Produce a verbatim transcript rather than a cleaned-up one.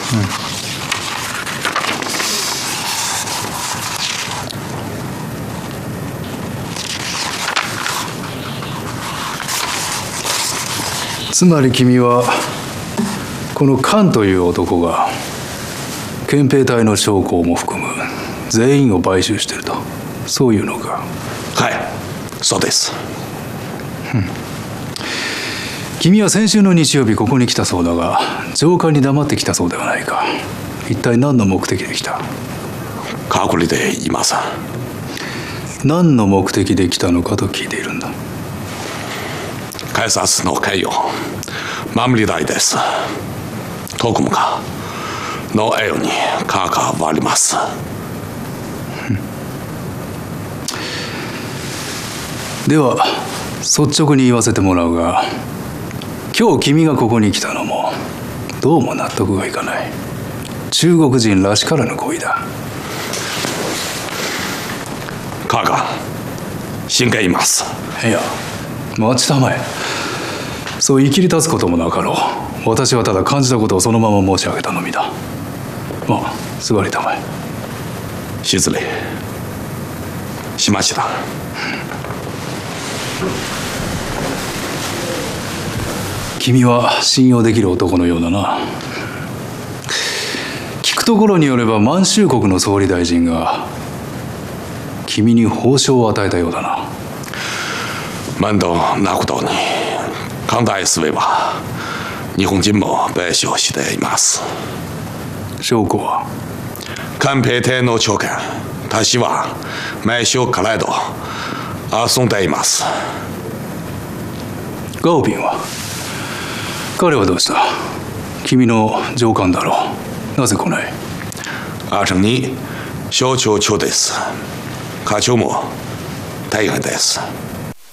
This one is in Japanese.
つまり君はこのカンという男が憲兵隊の将校も含む全員を買収していると、そういうのか。 はい、そうです。 君は先週の日曜日ここに来たそうだが、上官に黙ってきたそうではないか。一体何の目的で来た？ 隔離でいます。 何の目的で来たのかと聞いているんだ。 警察の警護守りたいです。特務課の栄養に関わります。 では率直に言わせてもらうが、今日君がここに来たのもどうも納得がいかない。中国人らしからぬ行為だ。 課が真剣います。 いや、待ちたまえ。そう言い切り立つこともなかろう。私はただ感じたことをそのまま申し上げたのみだ。まあ座りたまえ。 失礼しました。 君は信用できる男のようだな。聞くところによれば満州国の総理大臣が君に報奨を与えたようだな。 面倒なことに考えすれば日本人も弁償しています。 証拠は？ 憲兵隊の長官たちは名称からど遊んでいます。 ガオピンは？彼はどうした？君の上官だろう。なぜ来ない？ 阿成に省庁長です。課長も大変です。